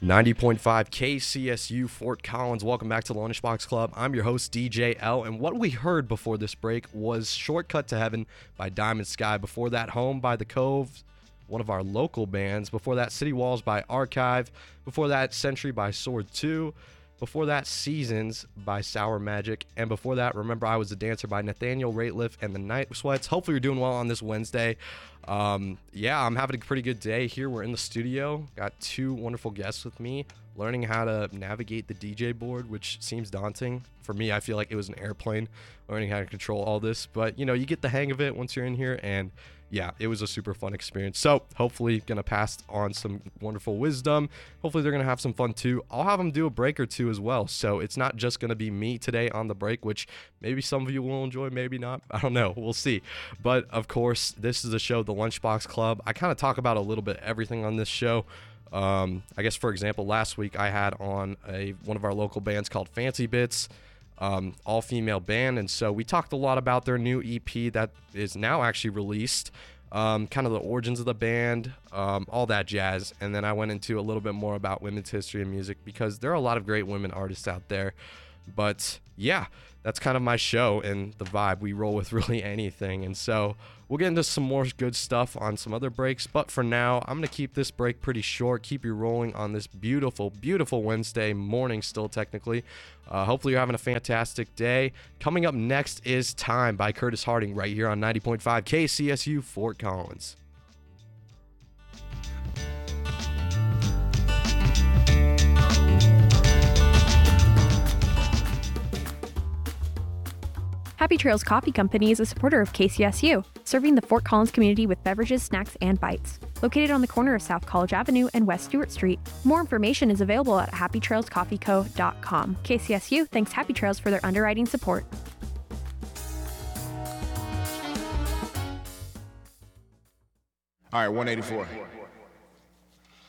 90.5 KCSU Fort Collins. Welcome back to the Lunchbox Club. I'm your host, DJ L. And what we heard before this break was Shortcut to Heaven by Diamond Sky. Before that, Home by The Cove, one of our local bands. Before that, City Walls by Archive. Before that, Century by Sword 2. Before that, Seasons by Sour Magic. And before that, Remember I Was a Dancer by Nathaniel Rateliff and the Night Sweats. Hopefully you're doing well on this Wednesday. I'm having a pretty good day here. We're in the studio. Got two wonderful guests with me, learning how to navigate the DJ board, which seems daunting. For me, I feel like it was an airplane, learning how to control all this. But, you get the hang of it once you're in here. And yeah, it was a super fun experience. So hopefully going to pass on some wonderful wisdom. Hopefully they're going to have some fun too. I'll have them do a break or two as well. So it's not just going to be me today on the break, which maybe some of you will enjoy, maybe not. I don't know. We'll see. But of course, this is a show, The Lunchbox Club. I kind of talk about a little bit everything on this show. I guess, for example, last week I had on one of our local bands called Fancy Bits. All-female band, and so we talked a lot about their new EP that is now actually released, kind of the origins of the band, all that jazz. And then I went into a little bit more about women's history and music, because there are a lot of great women artists out there. But yeah, that's kind of my show and the vibe. We roll with really anything. And so we'll get into some more good stuff on some other breaks. But for now, I'm going to keep this break pretty short, keep you rolling on this beautiful, beautiful Wednesday morning still technically. Hopefully you're having a fantastic day. Coming up next is Time by Curtis Harding right here on 90.5 KCSU Fort Collins. Happy Trails Coffee Company is a supporter of KCSU, serving the Fort Collins community with beverages, snacks, and bites. Located on the corner of South College Avenue and West Stewart Street, more information is available at happytrailscoffeeco.com. KCSU thanks Happy Trails for their underwriting support. All right, 184.